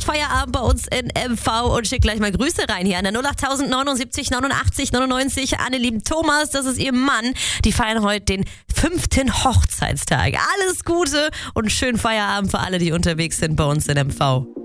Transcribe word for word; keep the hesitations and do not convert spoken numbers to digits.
macht Feierabend bei uns in M V und schickt gleich mal Grüße rein hier an der null acht neunundsiebzig neunundachtzig neunundneunzig an den lieben Thomas, das ist ihr Mann. Die feiern heute den fünften Hochzeitstag. Alles Gute und schönen Feierabend für alle, die unterwegs sind bei uns in M V.